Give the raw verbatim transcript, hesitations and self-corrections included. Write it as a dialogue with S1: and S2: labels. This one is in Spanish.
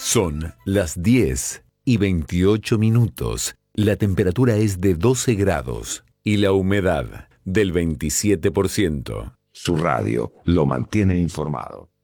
S1: Son las diez y veintiocho minutos. La temperatura es de doce grados y la humedad del veintisiete por ciento.
S2: Su radio lo mantiene informado.